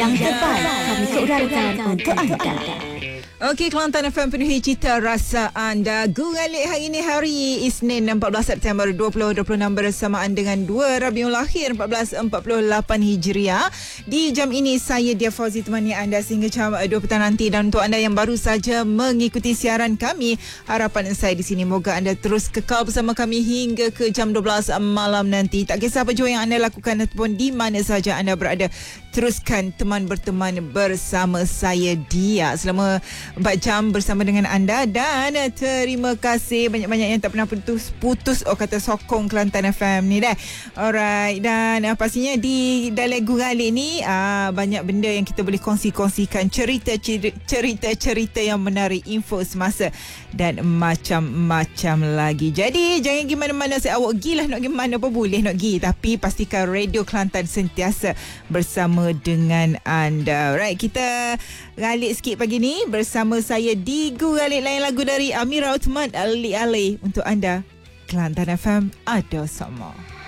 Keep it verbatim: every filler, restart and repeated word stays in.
yang terbaik kami keluarkan untuk anda. Okey, Kelantan F M penuhi cita rasa anda. Guralik hari ini hari Isnin empat belas September dua ribu dua puluh enam bersamaan dengan dua Rabiul Akhir empat belas empat puluh lapan Hijriah. Di jam ini saya Dia Fauzi temani anda sehingga jam dua petang nanti, dan untuk anda yang baru saja mengikuti siaran kami, harapan saya di sini moga anda terus kekal bersama kami hingga ke jam dua belas malam nanti. Tak kisah apa jua yang anda lakukan ataupun di mana saja anda berada, teruskan teman berteman bersama saya Dia selama empat jam bersama dengan anda. Dan terima kasih banyak-banyak yang tak pernah putus putus oh kata sokong Kelantan F M ni dah. Alright, dan uh, pastinya di dalam Guralik ni uh, banyak benda yang kita boleh kongsi-kongsikan, cerita-cerita yang menarik, info semasa dan macam-macam lagi. Jadi jangan pergi mana-mana. Saya awak gilah nak pergi mana pun boleh nak pergi, tapi pastikan Radio Kelantan sentiasa bersama dengan anda. Right, kita ralik sikit pagi ni bersama saya di Guralik. Lain lagu dari Amira Uthman, Ali Ali untuk anda. Kelantan F M ada sama.